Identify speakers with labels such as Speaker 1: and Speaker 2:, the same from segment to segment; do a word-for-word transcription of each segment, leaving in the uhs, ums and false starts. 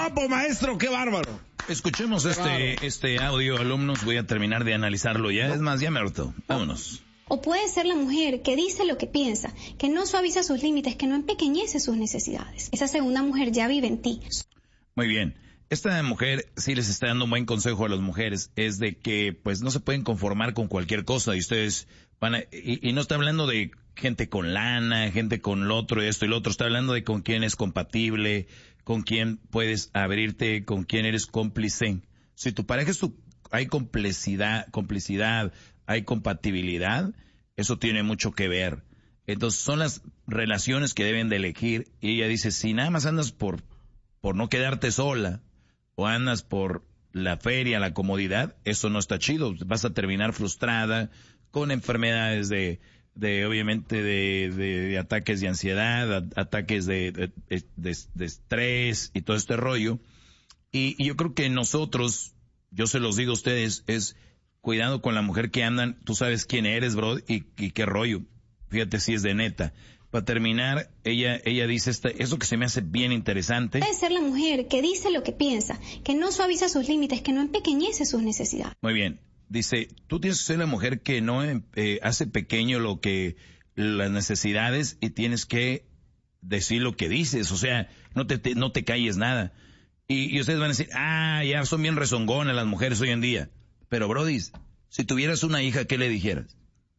Speaker 1: guapo, maestro, qué bárbaro.
Speaker 2: Escuchemos este, este audio, alumnos, voy a terminar de analizarlo ya, es más, ya me harto, vámonos.
Speaker 3: O puede ser la mujer que dice lo que piensa, que no suaviza sus límites, que no empequeñece sus necesidades. Esa segunda mujer ya vive en ti.
Speaker 2: Muy bien. Esta mujer sí les está dando un buen consejo a las mujeres, es de que pues no se pueden conformar con cualquier cosa y ustedes van a, y, y no está hablando de gente con lana, gente con lo otro y esto y lo otro, está hablando de con quién es compatible, con quién puedes abrirte, con quién eres cómplice. Si tu pareja es tu, hay complicidad, complicidad, hay compatibilidad, eso tiene mucho que ver. Entonces son las relaciones que deben de elegir y ella dice, si nada más andas por, por no quedarte sola, o andas por la feria, la comodidad, eso no está chido. Vas a terminar frustrada, con enfermedades de, de obviamente, de, de, de ataques de ansiedad, a, ataques de, de, de, de estrés y todo este rollo. Y, y yo creo que nosotros, yo se los digo a ustedes, es cuidado con la mujer que andan, tú sabes quién eres, bro, y, y qué rollo. Fíjate si es de neta. Para terminar, ella ella dice esta, eso que se me hace bien interesante.
Speaker 3: Puede ser la mujer que dice lo que piensa, que no suaviza sus límites, que no empequeñece sus necesidades.
Speaker 2: Muy bien. Dice, tú tienes que ser la mujer que no eh, hace pequeño lo que las necesidades y tienes que decir lo que dices. O sea, no te, te no te calles nada. Y, y ustedes van a decir, ah, ya son bien rezongonas las mujeres hoy en día. Pero, brody, si tuvieras una hija, ¿qué le dijeras?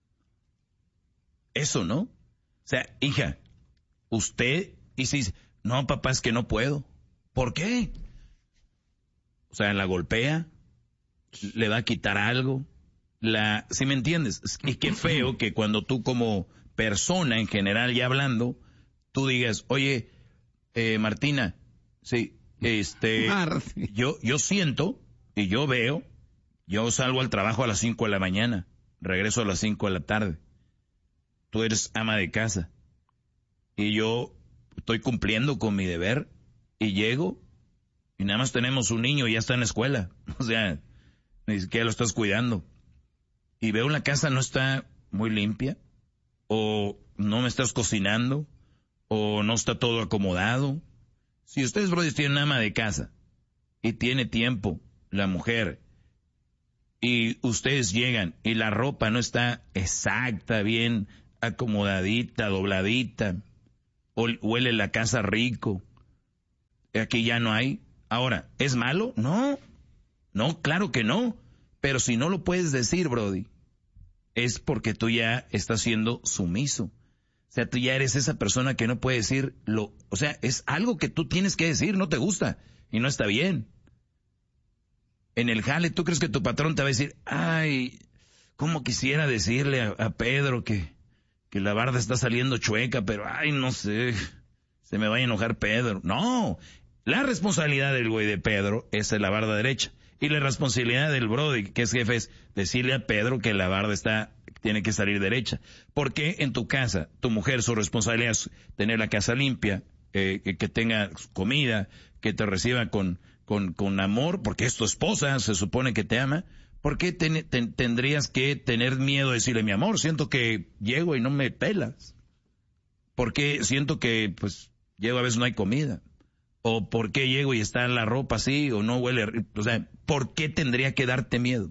Speaker 2: Eso, ¿no? O sea, hija, usted, y si, no, papá, es que no puedo. ¿Por qué? O sea, la golpea, le va a quitar algo, la, ¿sí me entiendes? Y qué feo que cuando tú como persona en general ya hablando, tú digas, oye, eh, Martina, sí, este, yo, yo siento y yo veo, yo salgo al trabajo a las cinco de la mañana, regreso a las cinco de la tarde. Tú eres ama de casa y yo estoy cumpliendo con mi deber y llego y nada más tenemos un niño y ya está en la escuela. O sea, ni siquiera lo estás cuidando. Y veo la casa no está muy limpia o no me estás cocinando o no está todo acomodado. Si ustedes, brothers, tienen ama de casa y tiene tiempo la mujer y ustedes llegan y la ropa no está exacta, bien acomodadita, dobladita, o huele la casa rico, aquí ya no hay. Ahora, ¿es malo? No, no, claro que no, pero si no lo puedes decir, brody, es porque tú ya estás siendo sumiso. O sea, tú ya eres esa persona que no puede decir lo, o sea, es algo que tú tienes que decir, no te gusta, y no está bien. En el jale, ¿tú crees que tu patrón te va a decir, ay, cómo quisiera decirle a, a Pedro que que la barda está saliendo chueca, pero ay, no sé, se me va a enojar Pedro? No, la responsabilidad del güey de Pedro es la barda derecha, y la responsabilidad del brody, que es jefe, es decirle a Pedro que la barda está, tiene que salir derecha. Porque en tu casa, tu mujer, su responsabilidad es tener la casa limpia, eh, que, que tenga comida, que te reciba con, con, con amor, porque es tu esposa, se supone que te ama. ¿Por qué ten, ten, tendrías que tener miedo de decirle, mi amor, siento que llego y no me pelas? ¿Por qué siento que, pues, llego a veces no hay comida? ¿O por qué llego y está la ropa así o no huele? O sea, ¿por qué tendría que darte miedo?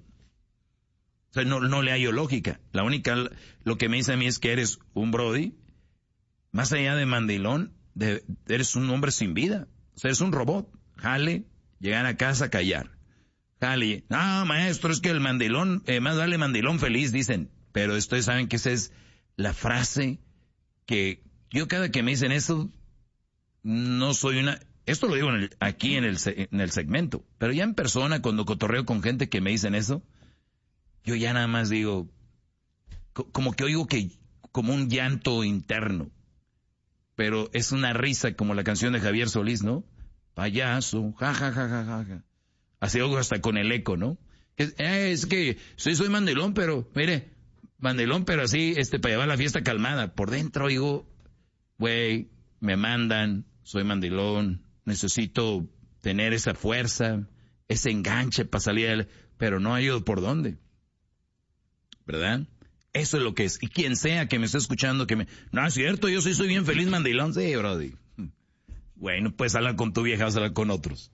Speaker 2: O sea, no, no le hallo lógica. La única, lo que me dice a mí es que eres un brody, más allá de mandilón, de, eres un hombre sin vida. O sea, eres un robot. Jale, llegar a casa, callar. Jale, no, maestro, es que el mandilón, eh, más vale mandilón feliz, dicen. Pero ustedes saben que esa es la frase que yo cada que me dicen eso, no soy una... Esto lo digo en el, aquí en el, en el segmento, pero ya en persona, cuando cotorreo con gente que me dicen eso, yo ya nada más digo, co- como que oigo que, como un llanto interno, pero es una risa como la canción de Javier Solís, ¿no? Payaso, ja, ja, ja, ja, ja, ja. Así oigo hasta con el eco, ¿no? Es, eh, es que sí soy mandilón, pero, mire, mandilón, pero así, este, para llevar la fiesta calmada. Por dentro oigo, güey, me mandan, soy mandilón, necesito tener esa fuerza, ese enganche para salir, pero no hay por dónde. ¿Verdad? Eso es lo que es. Y quien sea que me esté escuchando, que me... No, es cierto, yo sí soy bien feliz mandilón. Sí, brody. Bueno, pues hablar con tu vieja, vas a hablar con otros.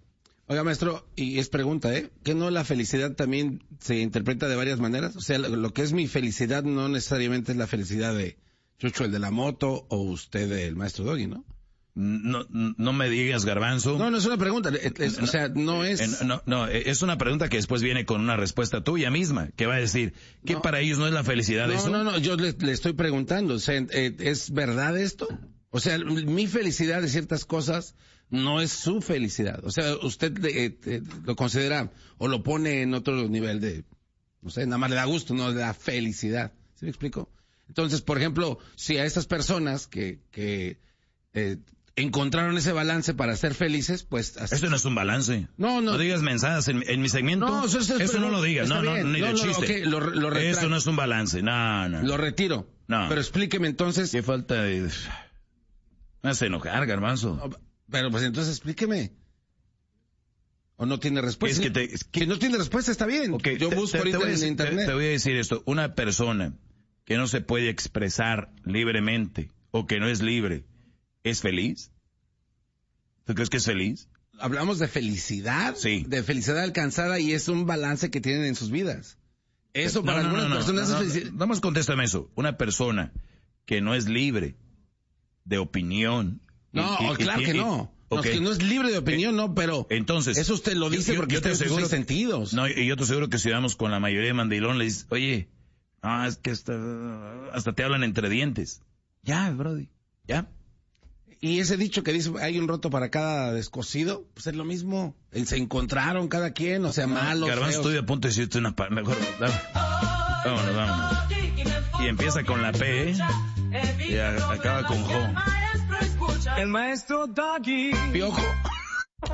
Speaker 1: Oiga, maestro, y es pregunta, ¿eh? ¿Que no la felicidad también se interpreta de varias maneras? O sea, lo, lo que es mi felicidad no necesariamente es la felicidad de Chucho, el de la moto, o usted, el maestro Doggy, ¿no?
Speaker 2: No, no me digas, Garbanzo.
Speaker 1: No, no es una pregunta, es, es,
Speaker 2: no,
Speaker 1: o sea, no es...
Speaker 2: No, no, es una pregunta que después viene con una respuesta tuya misma, que va a decir, ¿qué no, para ellos no es la felicidad
Speaker 1: no,
Speaker 2: eso?
Speaker 1: No, no, no, yo le, le estoy preguntando, o sea, ¿es verdad esto? O sea, mi felicidad de ciertas cosas no es su felicidad. O sea, usted eh, eh, lo considera o lo pone en otro nivel de, no sé, nada más le da gusto, no le da felicidad. ¿Sí me explico? Entonces, por ejemplo, si a estas personas que, que eh, encontraron ese balance para ser felices, pues... Así...
Speaker 2: Eso no es un balance.
Speaker 1: No, no.
Speaker 2: No digas mensajes en, en mi segmento.
Speaker 1: No, eso, eso,
Speaker 2: eso no lo digas. No, no, ni
Speaker 1: no,
Speaker 2: de
Speaker 1: no,
Speaker 2: chiste.
Speaker 1: Okay, lo, lo
Speaker 2: eso no es un balance. No, no.
Speaker 1: Lo retiro.
Speaker 2: No.
Speaker 1: Pero explíqueme entonces...
Speaker 2: Qué falta de... Me hace enojar, Garbanzo.
Speaker 1: No, pero pues entonces explíqueme. ¿O no tiene respuesta?
Speaker 2: Es que te, es que...
Speaker 1: Si no tiene respuesta está bien.
Speaker 2: Okay,
Speaker 1: yo
Speaker 2: te,
Speaker 1: busco
Speaker 2: te,
Speaker 1: ahorita
Speaker 2: te
Speaker 1: en
Speaker 2: decir,
Speaker 1: internet.
Speaker 2: Te, te voy a decir esto. Una persona que no se puede expresar libremente o que no es libre, ¿es feliz? ¿Tú crees que es feliz?
Speaker 1: Hablamos de felicidad.
Speaker 2: Sí.
Speaker 1: De felicidad alcanzada y es un balance que tienen en sus vidas. Eso
Speaker 2: no,
Speaker 1: para
Speaker 2: no,
Speaker 1: algunas
Speaker 2: no,
Speaker 1: personas
Speaker 2: no, no,
Speaker 1: es felicidad.
Speaker 2: Nada más contéstame eso. Una persona que no es libre de opinión.
Speaker 1: No, y, y, claro y, que no.
Speaker 2: Y, okay.
Speaker 1: No, que no es libre de opinión, eh, no, pero
Speaker 2: entonces,
Speaker 1: eso usted lo dice yo, porque yo, yo usted tiene sentidos.
Speaker 2: No, y yo te aseguro que si vamos con la mayoría de mandilón, le dices, oye, no, es que hasta, hasta te hablan entre dientes. Ya, brody, ya.
Speaker 1: Y ese dicho que dice, hay un roto para cada descosido, pues es lo mismo. Se encontraron cada quien, o sea, no, malos,
Speaker 2: Garbanzo,
Speaker 1: feos.
Speaker 2: estoy a punto de decirte una... Pa mejor, vámonos, vámonos. Y empieza con la P, ¿eh? Y a, acaba con J.
Speaker 4: El maestro Doggy.
Speaker 1: Piojo.